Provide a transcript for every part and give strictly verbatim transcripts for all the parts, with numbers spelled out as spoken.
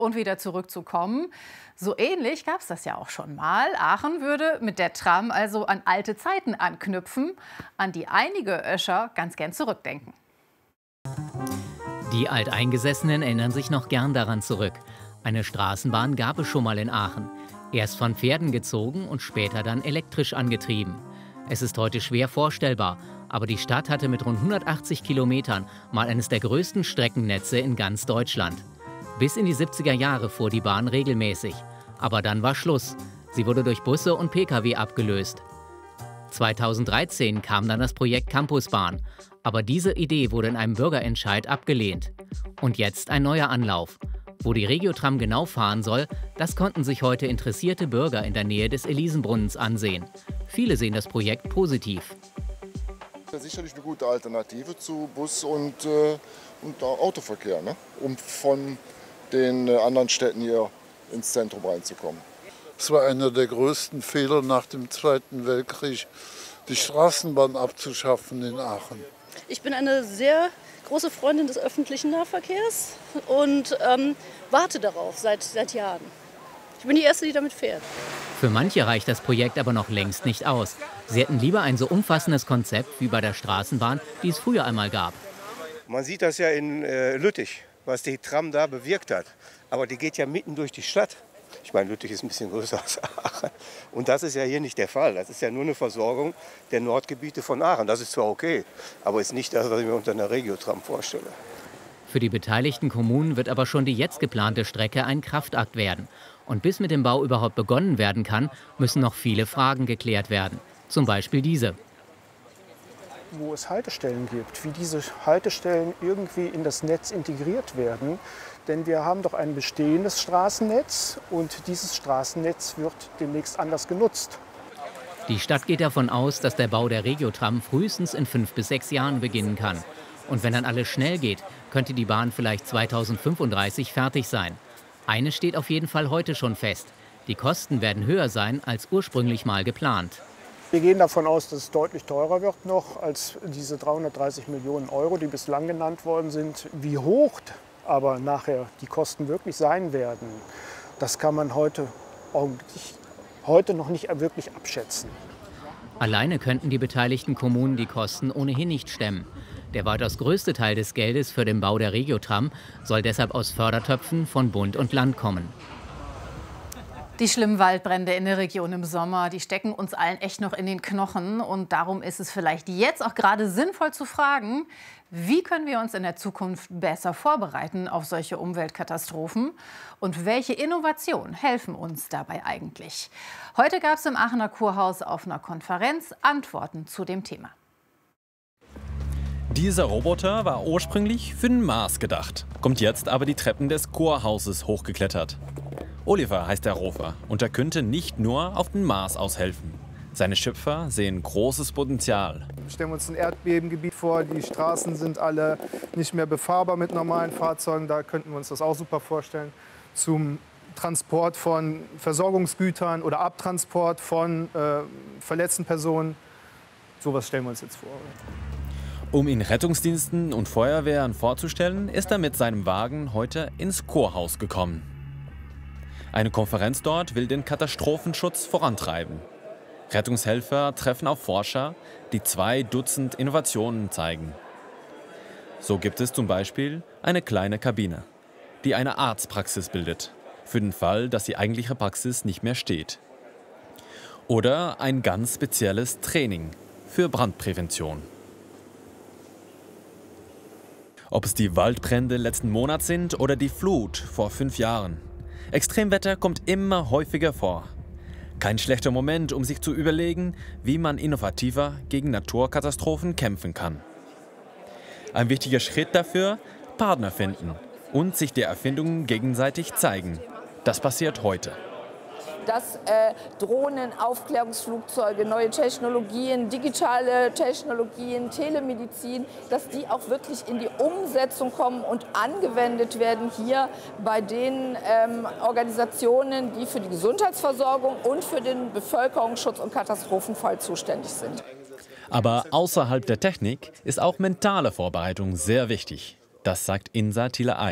und wieder zurückzukommen. So ähnlich gab es das ja auch schon mal. Aachen würde mit der Tram also an alte Zeiten anknüpfen, an die einige Öscher ganz gern zurückdenken. Die Alteingesessenen erinnern sich noch gern daran zurück. Eine Straßenbahn gab es schon mal in Aachen. Erst von Pferden gezogen und später dann elektrisch angetrieben. Es ist heute schwer vorstellbar, aber die Stadt hatte mit rund hundertachtzig Kilometern mal eines der größten Streckennetze in ganz Deutschland. Bis in die siebziger Jahre fuhr die Bahn regelmäßig. Aber dann war Schluss. Sie wurde durch Busse und Pkw abgelöst. zweitausenddreizehn kam dann das Projekt Campusbahn. Aber diese Idee wurde in einem Bürgerentscheid abgelehnt. Und jetzt ein neuer Anlauf. Wo die Regiotram genau fahren soll, das konnten sich heute interessierte Bürger in der Nähe des Elisenbrunnens ansehen. Viele sehen das Projekt positiv. Sicherlich eine gute Alternative zu Bus und, äh, und Autoverkehr, ne? Um von den äh, anderen Städten hier ins Zentrum reinzukommen. Es war einer der größten Fehler nach dem Zweiten Weltkrieg, die Straßenbahn abzuschaffen in Aachen. Ich bin eine sehr große Freundin des öffentlichen Nahverkehrs und ähm, warte darauf seit, seit Jahren. Ich bin die Erste, die damit fährt. Für manche reicht das Projekt aber noch längst nicht aus. Sie hätten lieber ein so umfassendes Konzept wie bei der Straßenbahn, die es früher einmal gab. Man sieht das ja in äh, Lüttich, was die Tram da bewirkt hat. Aber die geht ja mitten durch die Stadt. Ich meine, Lüttich ist ein bisschen größer als Aachen. Und das ist ja hier nicht der Fall. Das ist ja nur eine Versorgung der Nordgebiete von Aachen. Das ist zwar okay, aber ist nicht das, was ich mir unter einer Regiotram vorstelle. Für die beteiligten Kommunen wird aber schon die jetzt geplante Strecke ein Kraftakt werden. Und bis mit dem Bau überhaupt begonnen werden kann, müssen noch viele Fragen geklärt werden. Zum Beispiel diese. Wo es Haltestellen gibt, wie diese Haltestellen irgendwie in das Netz integriert werden. Denn wir haben doch ein bestehendes Straßennetz und dieses Straßennetz wird demnächst anders genutzt. Die Stadt geht davon aus, dass der Bau der Regiotram frühestens in fünf bis sechs Jahren beginnen kann. Und wenn dann alles schnell geht, könnte die Bahn vielleicht zweitausendfünfunddreißig fertig sein. Eines steht auf jeden Fall heute schon fest. Die Kosten werden höher sein als ursprünglich mal geplant. Wir gehen davon aus, dass es deutlich teurer wird noch als diese dreihundertdreißig Millionen Euro, die bislang genannt worden sind. Wie hoch aber nachher die Kosten wirklich sein werden, das kann man heute, heute noch nicht wirklich abschätzen. Alleine könnten die beteiligten Kommunen die Kosten ohnehin nicht stemmen. Der weitaus größte Teil des Geldes für den Bau der Regiotram soll deshalb aus Fördertöpfen von Bund und Land kommen. Die schlimmen Waldbrände in der Region im Sommer, die stecken uns allen echt noch in den Knochen. Und darum ist es vielleicht jetzt auch gerade sinnvoll zu fragen, wie können wir uns in der Zukunft besser vorbereiten auf solche Umweltkatastrophen? Und welche Innovationen helfen uns dabei eigentlich? Heute gab es im Aachener Kurhaus auf einer Konferenz Antworten zu dem Thema. Dieser Roboter war ursprünglich für den Mars gedacht, kommt jetzt aber die Treppen des Chorhauses hochgeklettert. Oliver heißt der Rover und er könnte nicht nur auf den Mars aushelfen. Seine Schöpfer sehen großes Potenzial. Stellen wir uns ein Erdbebengebiet vor, die Straßen sind alle nicht mehr befahrbar mit normalen Fahrzeugen, da könnten wir uns das auch super vorstellen. Zum Transport von Versorgungsgütern oder Abtransport von äh, verletzten Personen, sowas stellen wir uns jetzt vor. Um ihn Rettungsdiensten und Feuerwehren vorzustellen, ist er mit seinem Wagen heute ins Chorhaus gekommen. Eine Konferenz dort will den Katastrophenschutz vorantreiben. Rettungshelfer treffen auf Forscher, die zwei Dutzend Innovationen zeigen. So gibt es zum Beispiel eine kleine Kabine, die eine Arztpraxis bildet, für den Fall, dass die eigentliche Praxis nicht mehr steht. Oder ein ganz spezielles Training für Brandprävention. Ob es die Waldbrände letzten Monat sind oder die Flut vor fünf Jahren. Extremwetter kommt immer häufiger vor. Kein schlechter Moment, um sich zu überlegen, wie man innovativer gegen Naturkatastrophen kämpfen kann. Ein wichtiger Schritt dafür, Partner finden und sich der Erfindungen gegenseitig zeigen. Das passiert heute. Dass äh, Drohnen, Aufklärungsflugzeuge, neue Technologien, digitale Technologien, Telemedizin, dass die auch wirklich in die Umsetzung kommen und angewendet werden hier bei den ähm, Organisationen, die für die Gesundheitsversorgung und für den Bevölkerungsschutz und Katastrophenfall zuständig sind. Aber außerhalb der Technik ist auch mentale Vorbereitung sehr wichtig. Das sagt Insa Thiele-Eich,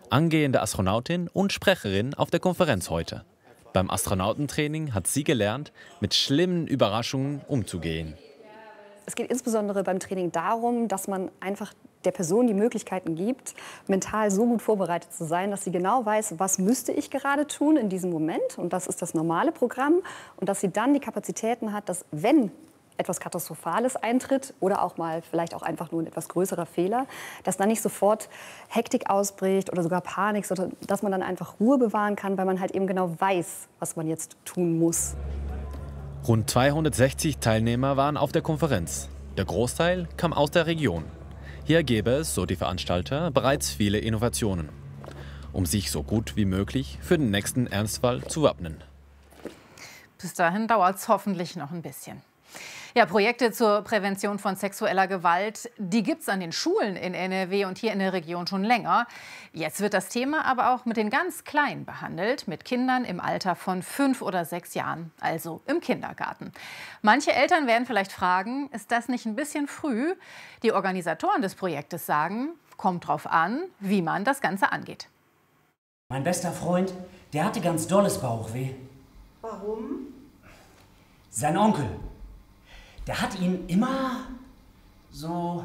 angehende Astronautin und Sprecherin auf der Konferenz heute. Beim Astronautentraining hat sie gelernt, mit schlimmen Überraschungen umzugehen. Es geht insbesondere beim Training darum, dass man einfach der Person die Möglichkeiten gibt, mental so gut vorbereitet zu sein, dass sie genau weiß, was müsste ich gerade tun in diesem Moment. Und das ist das normale Programm. Und dass sie dann die Kapazitäten hat, dass, wenn etwas Katastrophales eintritt oder auch mal vielleicht auch einfach nur ein etwas größerer Fehler, dass dann nicht sofort Hektik ausbricht oder sogar Panik, sondern dass man dann einfach Ruhe bewahren kann, weil man halt eben genau weiß, was man jetzt tun muss. Rund zweihundertsechzig Teilnehmer waren auf der Konferenz. Der Großteil kam aus der Region. Hier gäbe es, so die Veranstalter, bereits viele Innovationen, um sich so gut wie möglich für den nächsten Ernstfall zu wappnen. Bis dahin dauert es hoffentlich noch ein bisschen. Ja, Projekte zur Prävention von sexueller Gewalt, die gibt es an den Schulen in N R W und hier in der Region schon länger. Jetzt wird das Thema aber auch mit den ganz Kleinen behandelt, mit Kindern im Alter von fünf oder sechs Jahren, also im Kindergarten. Manche Eltern werden vielleicht fragen, ist das nicht ein bisschen früh? Die Organisatoren des Projektes sagen, kommt drauf an, wie man das Ganze angeht. Mein bester Freund, der hatte ganz dolles Bauchweh. Warum? Sein Onkel. Der hat ihn immer so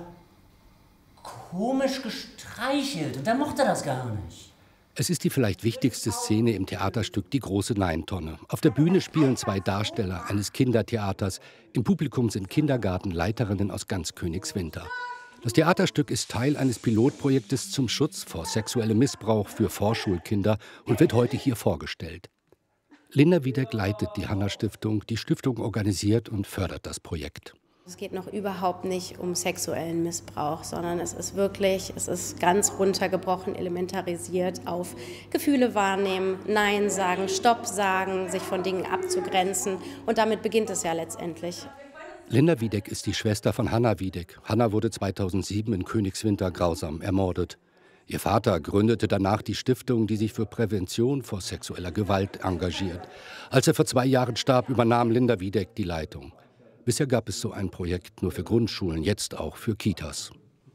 komisch gestreichelt und er mochte das gar nicht. Es ist die vielleicht wichtigste Szene im Theaterstück Die große Neintonne. Auf der Bühne spielen zwei Darsteller eines Kindertheaters. Im Publikum sind Kindergartenleiterinnen aus ganz Königswinter. Das Theaterstück ist Teil eines Pilotprojektes zum Schutz vor sexuellem Missbrauch für Vorschulkinder und wird heute hier vorgestellt. Linda Wiedeck leitet die Hanna-Stiftung. Die Stiftung organisiert und fördert das Projekt. Es geht noch überhaupt nicht um sexuellen Missbrauch, sondern es ist wirklich, es ist ganz runtergebrochen, elementarisiert auf Gefühle wahrnehmen, Nein sagen, Stopp sagen, sich von Dingen abzugrenzen. Und damit beginnt es ja letztendlich. Linda Wiedeck ist die Schwester von Hanna Wiedeck. Hanna wurde zweitausendsieben in Königswinter grausam ermordet. Ihr Vater gründete danach die Stiftung, die sich für Prävention vor sexueller Gewalt engagiert. Als er vor zwei Jahren starb, übernahm Linda Wiedeck die Leitung. Bisher gab es so ein Projekt nur für Grundschulen, jetzt auch für Kitas.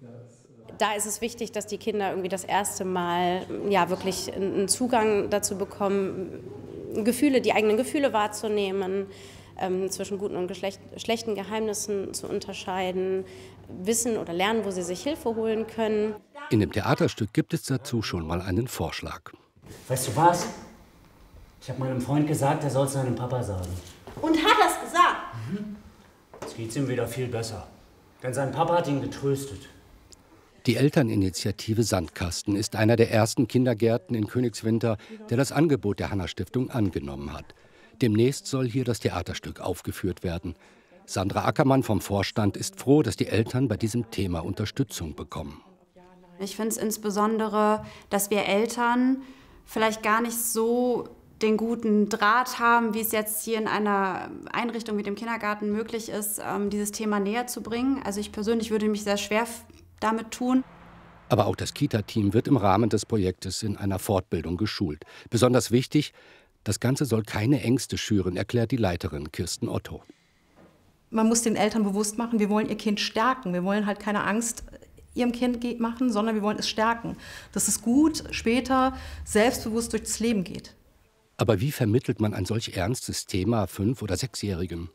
Da ist es wichtig, dass die Kinder irgendwie das erste Mal ja, wirklich einen Zugang dazu bekommen, Gefühle, die eigenen Gefühle wahrzunehmen, ähm, zwischen guten und geschlecht, schlechten Geheimnissen zu unterscheiden, wissen oder lernen, wo sie sich Hilfe holen können. In dem Theaterstück gibt es dazu schon mal einen Vorschlag. Weißt du was? Ich habe meinem Freund gesagt, er soll es seinem Papa sagen. Und hat er es gesagt? Mhm. Jetzt geht's ihm wieder viel besser. Denn sein Papa hat ihn getröstet. Die Elterninitiative Sandkasten ist einer der ersten Kindergärten in Königswinter, der das Angebot der Hanna-Stiftung angenommen hat. Demnächst soll hier das Theaterstück aufgeführt werden. Sandra Ackermann vom Vorstand ist froh, dass die Eltern bei diesem Thema Unterstützung bekommen. Ich finde es insbesondere, dass wir Eltern vielleicht gar nicht so den guten Draht haben, wie es jetzt hier in einer Einrichtung wie dem Kindergarten möglich ist, dieses Thema näher zu bringen. Also ich persönlich würde mich sehr schwer damit tun. Aber auch das Kita-Team wird im Rahmen des Projektes in einer Fortbildung geschult. Besonders wichtig, das Ganze soll keine Ängste schüren, erklärt die Leiterin Kirsten Otto. Man muss den Eltern bewusst machen, wir wollen ihr Kind stärken. Wir wollen halt keine Angst ihrem Kind machen, sondern wir wollen es stärken. Dass es gut später selbstbewusst durchs Leben geht. Aber wie vermittelt man ein solch ernstes Thema Fünf- oder Sechsjährigen?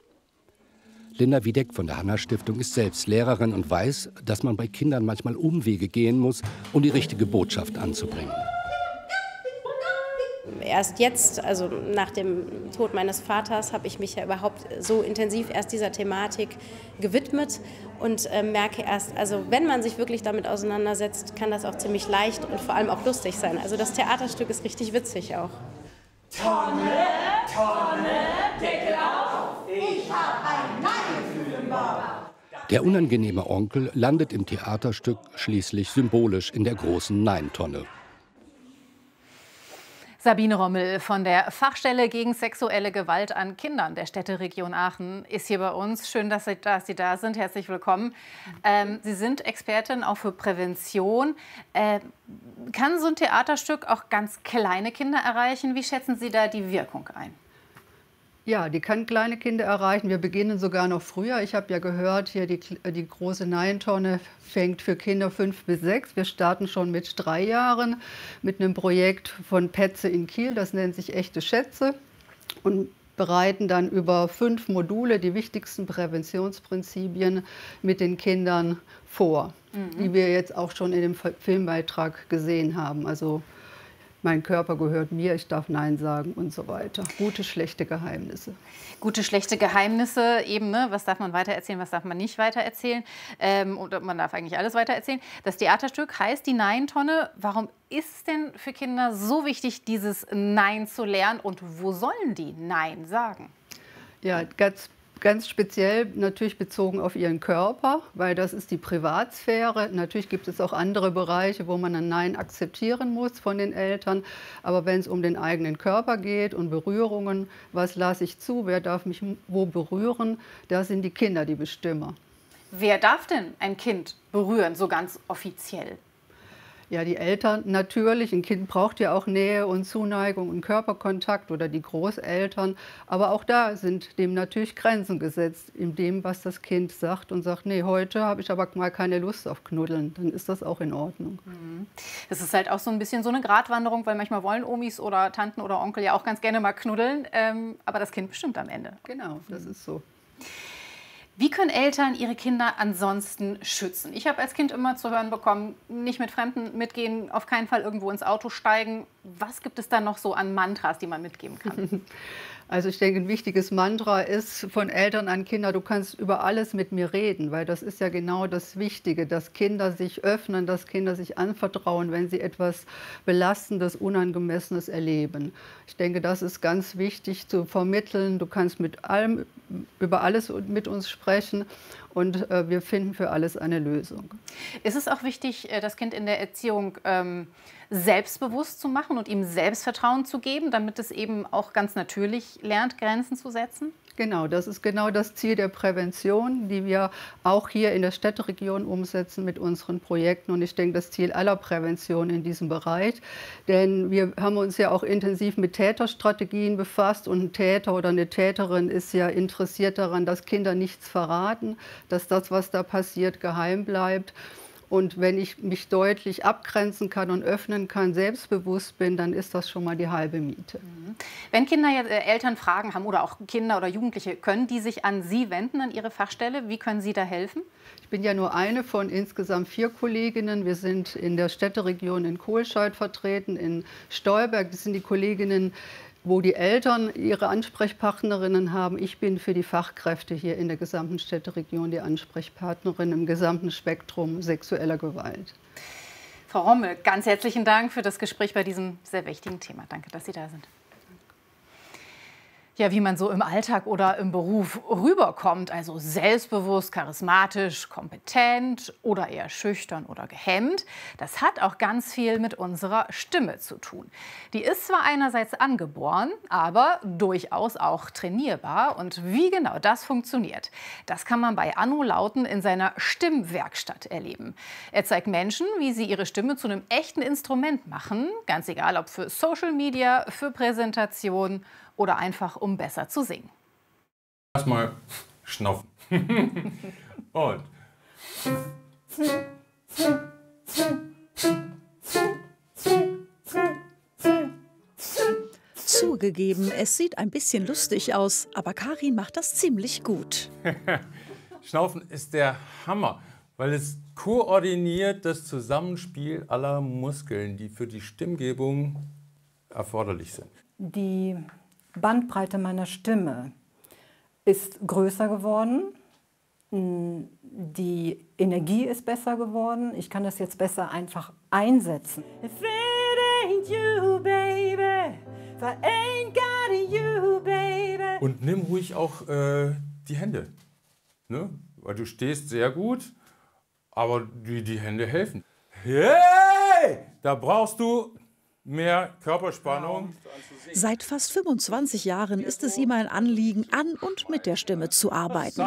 Linda Wiedeck von der Hanna-Stiftung ist selbst Lehrerin und weiß, dass man bei Kindern manchmal Umwege gehen muss, um die richtige Botschaft anzubringen. Erst jetzt, also nach dem Tod meines Vaters, habe ich mich ja überhaupt so intensiv erst dieser Thematik gewidmet und äh, merke erst, also wenn man sich wirklich damit auseinandersetzt, kann das auch ziemlich leicht und vor allem auch lustig sein. Also das Theaterstück ist richtig witzig auch. Tonne, Tonne, Deckel auf, ich hab ein Nein-Gefühl im Bauch. Der unangenehme Onkel landet im Theaterstück schließlich symbolisch in der großen Nein-Tonne. Sabine Rommel von der Fachstelle gegen sexuelle Gewalt an Kindern der Städteregion Aachen ist hier bei uns. Schön, dass Sie, dass Sie da sind. Herzlich willkommen. Ähm, Sie sind Expertin auch für Prävention. Äh, kann so ein Theaterstück auch ganz kleine Kinder erreichen? Wie schätzen Sie da die Wirkung ein? Ja, die kann kleine Kinder erreichen. Wir beginnen sogar noch früher. Ich habe ja gehört, hier die, die große Nein-Tonne fängt für Kinder fünf bis sechs. Wir starten schon mit drei Jahren mit einem Projekt von Petze in Kiel. Das nennt sich Echte Schätze und bereiten dann über fünf Module die wichtigsten Präventionsprinzipien mit den Kindern vor, mhm. die wir jetzt auch schon in dem Filmbeitrag gesehen haben. Also mein Körper gehört mir, ich darf Nein sagen und so weiter. Gute, schlechte Geheimnisse. Gute, schlechte Geheimnisse eben, ne? Was darf man weitererzählen, was darf man nicht weitererzählen. Ähm, oder man darf eigentlich alles weitererzählen. Das Theaterstück heißt Die Nein-Tonne. Warum ist es denn für Kinder so wichtig, dieses Nein zu lernen? Und wo sollen die Nein sagen? Ja, ganz Ganz speziell natürlich bezogen auf ihren Körper, weil das ist die Privatsphäre. Natürlich gibt es auch andere Bereiche, wo man ein Nein akzeptieren muss von den Eltern. Aber wenn es um den eigenen Körper geht und Berührungen, was lasse ich zu, wer darf mich wo berühren, da sind die Kinder die Bestimmer. Wer darf denn ein Kind berühren, so ganz offiziell? Ja, die Eltern natürlich. Ein Kind braucht ja auch Nähe und Zuneigung und Körperkontakt oder die Großeltern. Aber auch da sind dem natürlich Grenzen gesetzt, in dem, was das Kind sagt und sagt, nee, heute habe ich aber mal keine Lust auf Knuddeln. Dann ist das auch in Ordnung. Das ist halt auch so ein bisschen so eine Gratwanderung, weil manchmal wollen Omis oder Tanten oder Onkel ja auch ganz gerne mal knuddeln. Ähm, aber das Kind bestimmt am Ende. Genau, das ist so. Wie können Eltern ihre Kinder ansonsten schützen? Ich habe als Kind immer zu hören bekommen, nicht mit Fremden mitgehen, auf keinen Fall irgendwo ins Auto steigen. Was gibt es da noch so an Mantras, die man mitgeben kann? Also ich denke, ein wichtiges Mantra ist von Eltern an Kinder, du kannst über alles mit mir reden, weil das ist ja genau das Wichtige, dass Kinder sich öffnen, dass Kinder sich anvertrauen, wenn sie etwas Belastendes, Unangemessenes erleben. Ich denke, das ist ganz wichtig zu vermitteln. Du kannst mit allem, über alles mit uns sprechen und äh, wir finden für alles eine Lösung. Ist es auch wichtig, das Kind in der Erziehung ähm, selbstbewusst zu machen und ihm Selbstvertrauen zu geben, damit es eben auch ganz natürlich lernt, Grenzen zu setzen? Genau, das ist genau das Ziel der Prävention, die wir auch hier in der Städteregion umsetzen mit unseren Projekten. Und ich denke, das Ziel aller Prävention in diesem Bereich. Denn wir haben uns ja auch intensiv mit Täterstrategien befasst. Und ein Täter oder eine Täterin ist ja interessiert daran, dass Kinder nichts verraten, dass das, was da passiert, geheim bleibt. Und wenn ich mich deutlich abgrenzen kann und öffnen kann, selbstbewusst bin, dann ist das schon mal die halbe Miete. Wenn Kinder ja, äh, Eltern Fragen haben oder auch Kinder oder Jugendliche, können die sich an Sie wenden, an Ihre Fachstelle? Wie können Sie da helfen? Ich bin ja nur eine von insgesamt vier Kolleginnen. Wir sind in der Städteregion in Kohlscheid vertreten, in Stolberg. Das sind die Kolleginnen, wo die Eltern ihre Ansprechpartnerinnen haben. Ich bin für die Fachkräfte hier in der gesamten Städteregion die Ansprechpartnerin im gesamten Spektrum sexueller Gewalt. Frau Rommel, ganz herzlichen Dank für das Gespräch bei diesem sehr wichtigen Thema. Danke, dass Sie da sind. Ja, wie man so im Alltag oder im Beruf rüberkommt, also selbstbewusst, charismatisch, kompetent oder eher schüchtern oder gehemmt, das hat auch ganz viel mit unserer Stimme zu tun. Die ist zwar einerseits angeboren, aber durchaus auch trainierbar. Und wie genau das funktioniert, das kann man bei Anno Lauten in seiner Stimmwerkstatt erleben. Er zeigt Menschen, wie sie ihre Stimme zu einem echten Instrument machen, ganz egal ob für Social Media, für Präsentationen oder einfach, um besser zu singen. Erstmal schnaufen. Und. Zugegeben, es sieht ein bisschen lustig aus, aber Karin macht das ziemlich gut. Schnaufen ist der Hammer, weil es koordiniert das Zusammenspiel aller Muskeln, die für die Stimmgebung erforderlich sind. Die Bandbreite meiner Stimme ist größer geworden, die Energie ist besser geworden, ich kann das jetzt besser einfach einsetzen. If it ain't you, baby, if I ain't got you, baby. Und nimm ruhig auch äh, die Hände, ne? Weil du stehst sehr gut, aber die, die Hände helfen. Hey! Da brauchst du mehr Körperspannung. Seit fast fünfundzwanzig Jahren ist es ihm ein Anliegen, an und mit der Stimme zu arbeiten.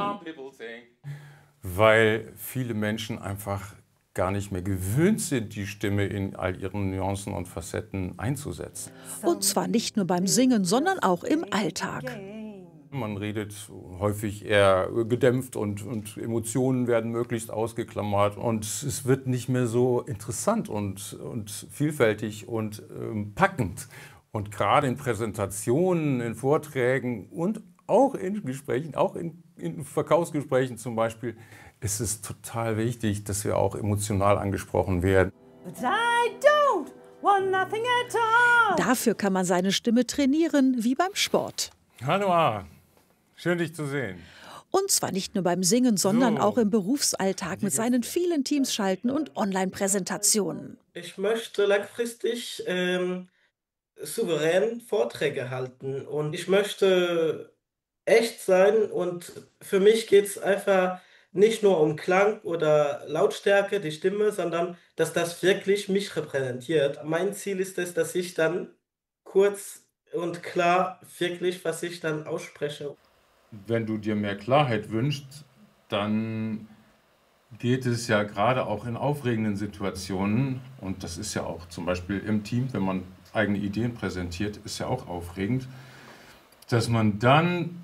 Weil viele Menschen einfach gar nicht mehr gewöhnt sind, die Stimme in all ihren Nuancen und Facetten einzusetzen. Und zwar nicht nur beim Singen, sondern auch im Alltag. Man redet häufig eher gedämpft und, und Emotionen werden möglichst ausgeklammert. Und es wird nicht mehr so interessant und, und vielfältig und ähm, packend. Und gerade in Präsentationen, in Vorträgen und auch in Gesprächen, auch in, in Verkaufsgesprächen zum Beispiel, ist es total wichtig, dass wir auch emotional angesprochen werden. But I don't want nothing at all. Dafür kann man seine Stimme trainieren, wie beim Sport. Hallo, A. Schön, dich zu sehen. Und zwar nicht nur beim Singen, sondern So. auch im Berufsalltag mit seinen vielen Teams schalten und Online-Präsentationen. Ich möchte langfristig ähm, souverän Vorträge halten und ich möchte echt sein und für mich geht es einfach nicht nur um Klang oder Lautstärke, die Stimme, sondern dass das wirklich mich repräsentiert. Mein Ziel ist es, dass ich dann kurz und klar wirklich, was ich dann ausspreche. Wenn du dir mehr Klarheit wünschst, dann geht es ja gerade auch in aufregenden Situationen, und das ist ja auch zum Beispiel im Team, wenn man eigene Ideen präsentiert, ist ja auch aufregend, dass man dann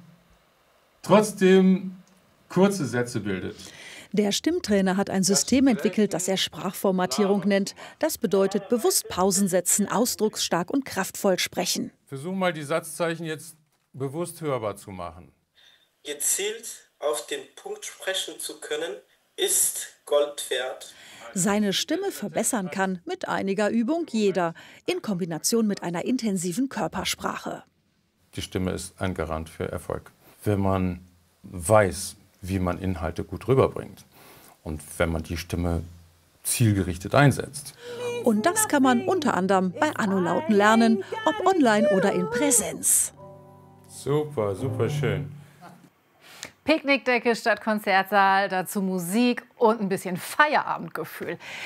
trotzdem kurze Sätze bildet. Der Stimmtrainer hat ein System entwickelt, das er Sprachformatierung nennt. Das bedeutet bewusst Pausen setzen, ausdrucksstark und kraftvoll sprechen. Versuch mal, die Satzzeichen jetzt bewusst hörbar zu machen. Gezielt auf den Punkt sprechen zu können, ist Gold wert. Seine Stimme verbessern kann mit einiger Übung jeder, in Kombination mit einer intensiven Körpersprache. Die Stimme ist ein Garant für Erfolg. Wenn man weiß, wie man Inhalte gut rüberbringt und wenn man die Stimme zielgerichtet einsetzt. Und das kann man unter anderem bei Anno-Lauten lernen, ob online oder in Präsenz. Super, super schön. Picknickdecke statt Konzertsaal, dazu Musik und ein bisschen Feierabendgefühl.